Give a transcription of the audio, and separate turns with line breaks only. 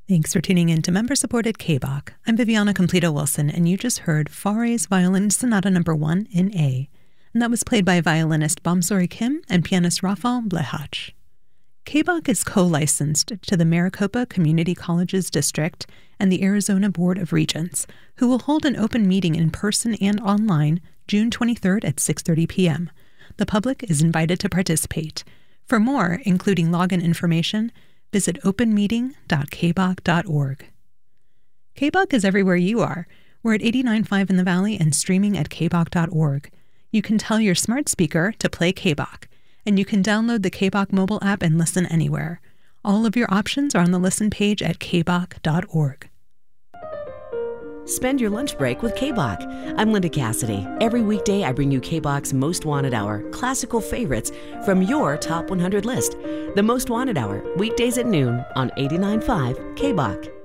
Thanks for tuning in to member-supported K-Bach. I'm Viviana Completo-Wilson, and you just heard Fauré's Violin Sonata No. 1 in A, and that was played by violinist Bomsori Kim and pianist Rafael Blechach. K-Bach is co-licensed to the Maricopa Community Colleges District and the Arizona Board of Regents, who will hold an open meeting in person and online June 23rd at 6:30 p.m. The public is invited to participate. For more, including login information, visit openmeeting.kbach.org. K-Bach is everywhere you are. We're at 89.5 in the Valley and streaming at kbach.org. You can tell your smart speaker to play K-Bach, and you can download the K-Bach mobile app and listen anywhere. All of your options are on the listen page at kbach.org.
Spend your lunch break with K-Bach. I'm Linda Cassidy. Every weekday, I bring you K-Bach's Most Wanted Hour, classical favorites from your Top 100 list. The Most Wanted Hour, weekdays at noon on 89.5 K-Bach.